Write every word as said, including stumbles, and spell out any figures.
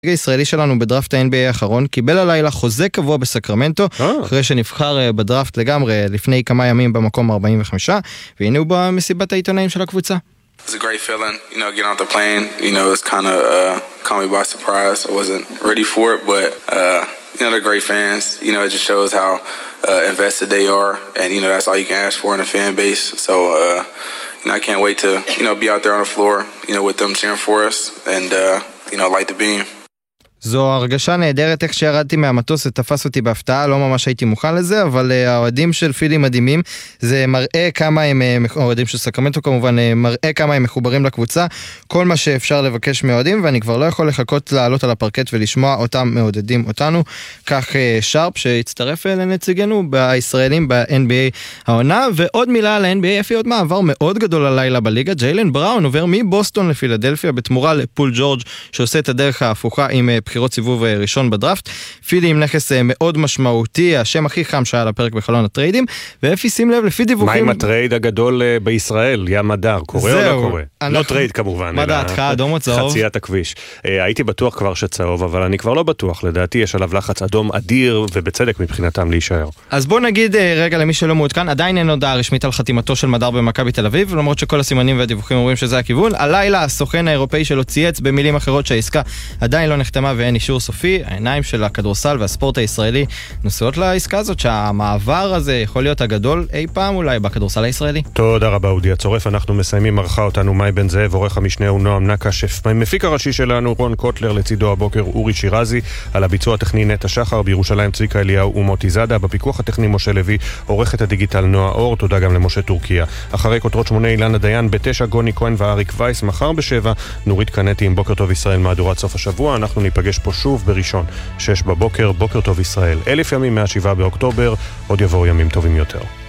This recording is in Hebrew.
הישראלי שלנו בדראפט ה-אן בי איי האחרון קיבל הלילה חוזה קבוע בסקרמנטו, אחרי שנבחר בדראפט לגמרי לפני כמה ימים במקום ארבעים וחמש, והנה הוא במסיבת העיתונאים של הקבוצה. It's a great feeling, you know, getting off the plane, you know, it's kind of uh, caught me by surprise. I wasn't ready for it, but, uh, you know, they're great fans. You know, it just shows how uh, invested they are, and, you know, that's all you can ask for in a fan base. So, uh, you know, I can't wait to, you know, be out there on the floor, you know, with them cheering for us, and, uh, you know, light the beam. זו הרגשה נהדרת, איך שירדתי מהמטוס ותפס אותי בהפתעה, לא ממש הייתי מוכן לזה, אבל האוהדים של פילי מדהימים, זה מראה כמה הם, האוהדים של סקרמנטו כמובן, מראה כמה הם מחוברים לקבוצה, כל מה שאפשר לבקש מהאוהדים, ואני כבר לא יכול לחכות לעלות על הפרקט ולשמוע אותם מעודדים אותנו, כך שרפ שהצטרף לנציגנו בישראלים ב-אן בי איי העונה, ועוד מילה על ה-אן בי איי, יפי עוד מעבר מאוד גדול הלילה בליגה, ג'יילן בראון עובר מבוסטון לפילדלפיה, בתמורה לפול ג'ורג' שעושה את הדרך ההפוכה עם בחירות סיבוב ראשון בדראפט. פילי עם נכס מאוד משמעותי, השם הכי חם שהיה לפרק בחלון הטריידים, ואפי שים לב לפי דיווחים... מה עם הטרייד הגדול בישראל? ים מדר, קורה או לא קורה? לא טרייד כמובן. מה דעתך, אדום או צהוב? חציית הכביש. הייתי בטוח כבר שצהוב, אבל אני כבר לא בטוח. לדעתי יש עליו לחץ אדום אדיר, ובצדק מבחינתם להישאר. אז בוא נגיד רגע למי שלא מעודכן, עדיין אין הודעה רשמית על חתימתו של מדר במכבי תל אביב, למרות שכל הסימנים והדיווחים אומרים שזה הכיוון. הלילה הסוכן האירופאי שלו צייץ במילים אחרות שהעסקה עדיין לא נחתמה ואין אישור סופי. העיניים של הכדורסל והספורט הישראלי נוסעות לעסקה הזאת, שהמעבר הזה יכול להיות הגדול אי פעם אולי בכדורסל הישראלי. תודה רבה אודי הצורף, אנחנו מסיימים. ערכה אותנו מאי בן זאב, עורך המשנה הוא נועם נקש, מפיק הראשי שלנו רון קוטלר, לצידו הבוקר אורי שירזי, על הביצוע הטכני נטע שחר, בירושלים צביקה אליהו ומוטי זאדה, בפיקוח הטכני משה לוי, עורכת הדיגיטל נועה אור, תודה גם למשה טורקיה. אחרי כותרות שמונה אילנה דיין, בתשע גוני כהן ואריק וייס, מחר בשבע נורית קנטי עם בוקר טוב ישראל מהדורת סוף השבוע. אנחנו ניפגש פה שוב בראשון, שש בבוקר, בוקר טוב ישראל. אלף ימים מהשבעה באוקטובר, עוד יבואו ימים טובים יותר.